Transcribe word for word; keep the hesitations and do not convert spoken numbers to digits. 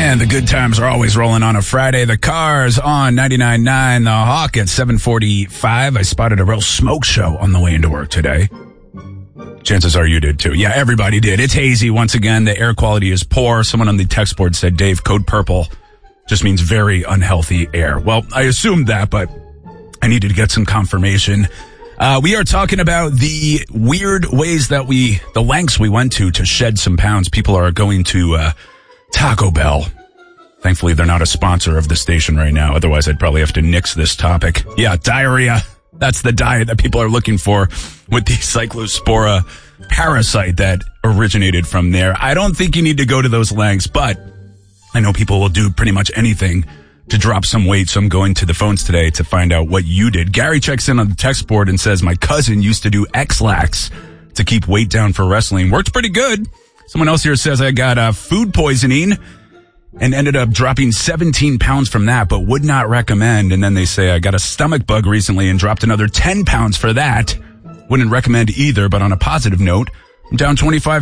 And the good times are always rolling on a Friday. The Cars on ninety-nine point nine. The Hawk at seven forty-five. I spotted a real smoke show on the way into work today. Chances are you did too. Yeah, everybody did. It's hazy once again. The air quality is poor. Someone on the text board said, Dave, code purple just means very unhealthy air. Well, I assumed that, but I needed to get some confirmation. Uh, we are talking about the weird ways that we, the lengths we went to to shed some pounds. People are going to uh, Taco Bell. Thankfully, they're not a sponsor of the station right now. Otherwise, I'd probably have to nix this topic. Yeah, diarrhea. That's the diet that people are looking for with the Cyclospora parasite that originated from there. I don't think you need to go to those lengths, but I know people will do pretty much anything to drop some weight. So I'm going to the phones today to find out what you did. Gary checks in on the text board and says, my cousin used to do X-Lax to keep weight down for wrestling. Worked pretty good. Someone else here says I got uh, food poisoning and ended up dropping seventeen pounds from that, but would not recommend. And then they say I got a stomach bug recently and dropped another ten pounds for that. Wouldn't recommend either, but on a positive note, I'm down twenty-five